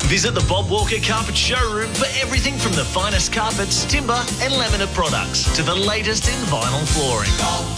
Visit the Bob Walker Carpet Showroom for everything from the finest carpets, timber and laminate products to the latest in vinyl flooring.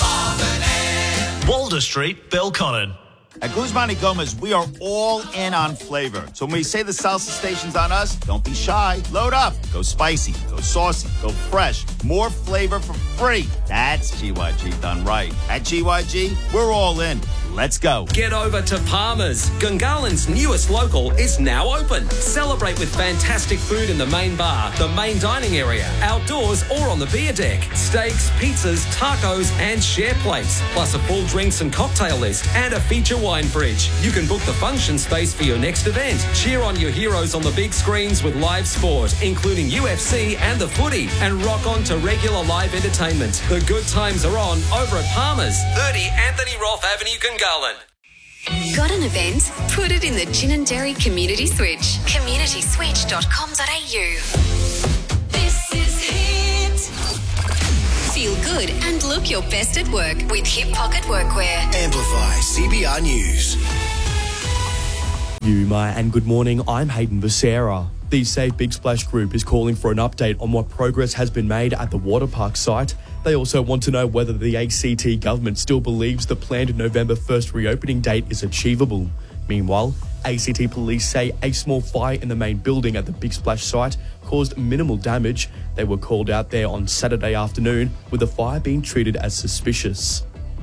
Walder Street, Belconnen. At Guzman y Gomez, we are all in on flavor. So when we say the salsa station's on us, don't be shy. Load up. Go spicy, go saucy, go fresh. More flavor for free. That's GYG done right. At GYG, we're all in. Let's go. Get over to Palmer's. Gungahlin's newest local is now open. Celebrate with fantastic food in the main bar, the main dining area, outdoors or on the beer deck. Steaks, pizzas, tacos and share plates. Plus a full drinks and cocktail list and a feature wine fridge. You can book the function space for your next event. Cheer on your heroes on the big screens with live sport, including UFC and the footy. And rock on to regular live entertainment. The good times are on over at Palmer's, 30 Anthony Roth Avenue, Gungahlin. Got an event? Put it in the Gin and Dairy Community Switch. communityswitch.com.au. This is Hit. Feel good and look your best at work with Hip Pocket Workwear. Amplify CBR News. Yuma and good morning, I'm Hayden Becerra. The Safe Big Splash Group is calling for an update on what progress has been made at the water park site. They also want to know whether the ACT government still believes the planned November 1st reopening date is achievable. Meanwhile, ACT police say a small fire in the main building at the Big Splash site caused minimal damage. They were called out there on Saturday afternoon, with the fire being treated as suspicious.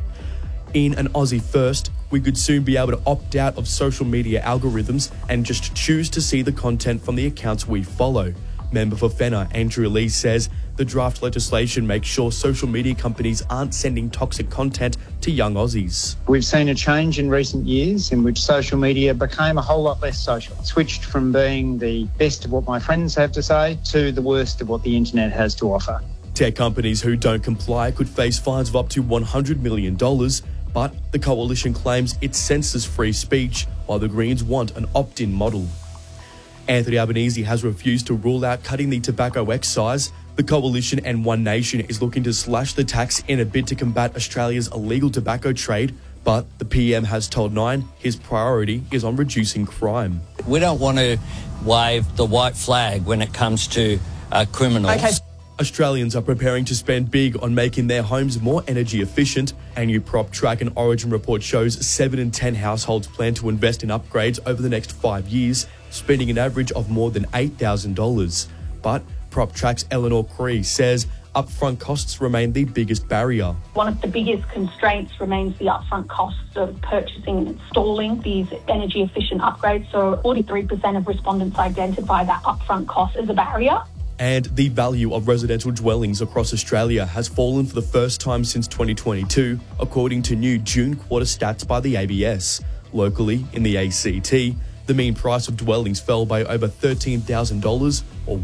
In an Aussie first, we could soon be able to opt out of social media algorithms and just choose to see the content from the accounts we follow. Member for Fenner, Andrew Lee, says the draft legislation makes sure social media companies aren't sending toxic content to young Aussies. We've seen a change in recent years in which social media became a whole lot less social. It switched from being the best of what my friends have to say to the worst of what the internet has to offer. Tech companies who don't comply could face fines of up to $100 million, but the coalition claims it censors free speech, while the Greens want an opt-in model. Anthony Albanese has refused to rule out cutting the tobacco excise. The Coalition and One Nation is looking to slash the tax in a bid to combat Australia's illegal tobacco trade, but the PM has told Nine his priority is on reducing crime. We don't want to wave the white flag when it comes to criminals. Okay. Australians are preparing to spend big on making their homes more energy efficient. A new Prop Track and Origin report shows 7 in 10 households plan to invest in upgrades over the next 5 years, spending an average of more than $8,000. But Prop Track's Eleanor Cree says upfront costs remain the biggest barrier. One of the biggest constraints remains the upfront costs of purchasing and installing these energy efficient upgrades. So 43% of respondents identify that upfront cost as a barrier. And the value of residential dwellings across Australia has fallen for the first time since 2022, according to new June quarter stats by the ABS. Locally, in the ACT, the mean price of dwellings fell by over $13,000 or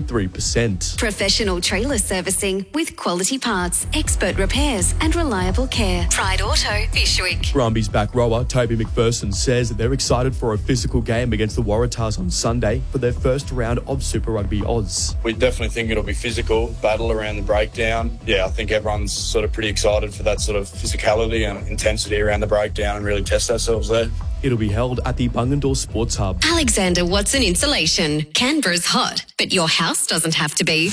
1.3%. Professional trailer servicing with quality parts, expert repairs and reliable care. Pride Auto, Fishwick. Brumbies back rower Toby McPherson says that they're excited for a physical game against the Waratahs on Sunday for their first round of Super Rugby Oz. We definitely think it'll be physical, battle around the breakdown. Yeah, I think everyone's sort of pretty excited for that sort of physicality and intensity around the breakdown and really test ourselves there. It'll be held at the Bungendore Sports Hub. Alexander Watson Insulation. Canberra's hot, but your house doesn't have to be.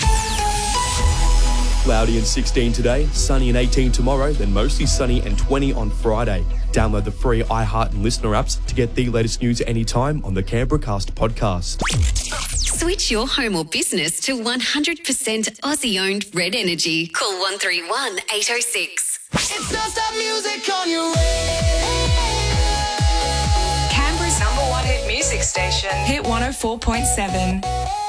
Cloudy and 16 today, sunny and 18 tomorrow, then mostly sunny and 20 on Friday. Download the free iHeart and Listener apps to get the latest news anytime on the Canberra Cast podcast. Switch your home or business to 100% Aussie-owned Red Energy. Call 131 806. It's non-stop music on your radio. Canberra's #1 hit music station. Hit 104.7.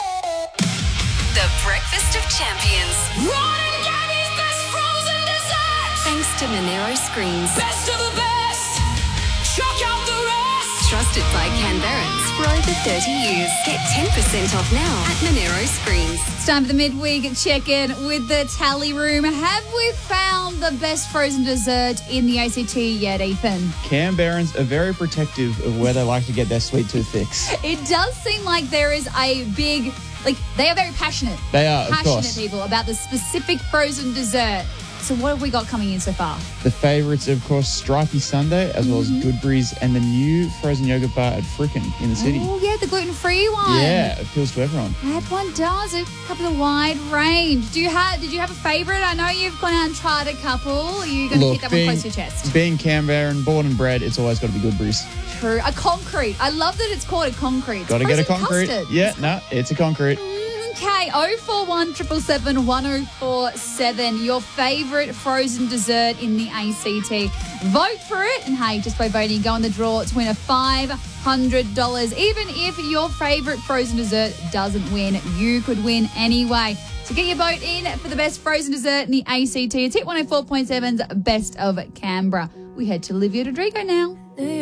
The Breakfast of Champions. Ron and Gabby's best frozen dessert. Thanks to Monero Screens. Best of the best. Chuck out the rest. Trusted by Canberrans for over 30 years. Get 10% off now at Monero Screens. It's time for the midweek check-in with the Tally Room. Have we found the best frozen dessert in the ACT yet, Ethan? Canberrans are very protective of where they like to get their sweet tooth fix. It does seem like there is a big... they are very passionate. They are, of passionate course. people about the specific frozen dessert. So what have we got coming in so far? The favourites, of course, Stripey Sunday, as well as Goodberries, and the new frozen yogurt bar at Frickin in the city. Oh, yeah, the gluten-free one. Yeah, it appeals to everyone. That one does. It covers a wide range. Did you have a favourite? I know you've gone out and tried a couple. Are you going to hit that one close to your chest? Being Canberran, born and bred, it's always got to be Goodberries. True. A concrete. I love that it's called a concrete. Got to get a concrete. Custard. Yeah, no, it's a concrete. Okay, 041 777 1047. Your favourite frozen dessert in the ACT. Vote for it. And hey, just by voting, go on the draw to win a $500. Even if your favourite frozen dessert doesn't win, you could win anyway. So get your vote in for the best frozen dessert in the ACT. It's Hit 104.7's Best of Canberra. We head to Olivia Rodrigo now.